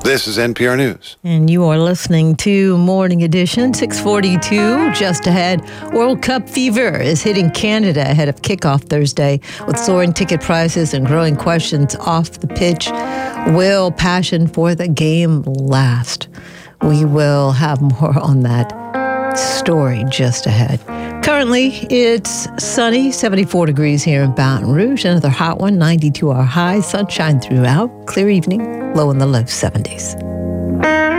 This is NPR News. And you are listening to Morning Edition, 6:42. Just ahead, World Cup fever is hitting Canada ahead of kickoff Thursday. With soaring ticket prices and growing questions off the pitch, will passion for the game last? We will have more on that story just ahead. Currently, it's sunny, 74 degrees here in Baton Rouge. Another hot one, 92 our high. Sunshine throughout. Clear evening, low in the low 70s.